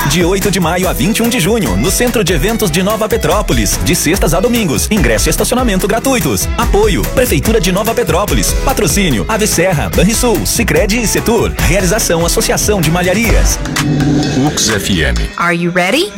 De 8 de maio a 21 de junho, no Centro de Eventos de Nova Petrópolis, de sextas a domingos. Ingresso e estacionamento gratuitos. Apoio: Prefeitura de Nova Petrópolis. Patrocínio: Ave Serra, Banrisul, Sicredi e Setur. Realização: Associação de Malharias. UX FM. Are you ready?